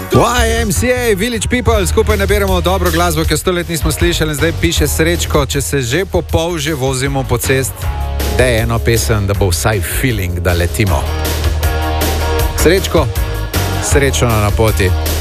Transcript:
YMCA, Village People, skupaj nabiramo dobro glasbo, ki jo 100 let nismo slišali. Zdaj piše Srečko, če se že po polže vozimo po cest, da je eno pesem, da bo vsaj feeling, da letimo. Srečko, srečno na poti.